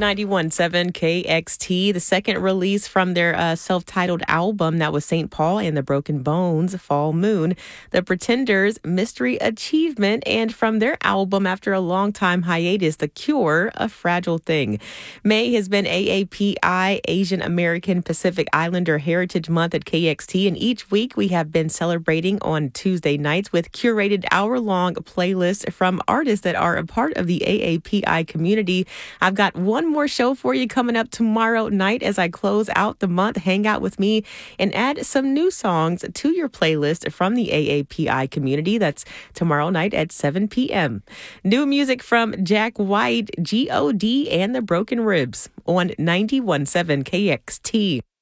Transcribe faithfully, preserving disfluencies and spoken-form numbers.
ninety-one point seven K X T, the second release from their uh, self-titled album. That was Saint Paul and the Broken Bones, Fall Moon, The Pretenders, Mystery Achievement, and from their album after a long time hiatus, The Cure, A Fragile Thing. May has been A A P I, Asian American Pacific Islander Heritage Month at K X T, and each week we have been celebrating on Tuesday nights with curated hour-long playlists from artists that are a part of the A A P I community. I've got one more show for you coming up tomorrow night as I close out the month. Hang out with me and add some new songs to your playlist from the A A P I community. That's tomorrow night at seven p.m. New music from Jack White, G O D, and the Broken Ribs on ninety-one point seven K X T.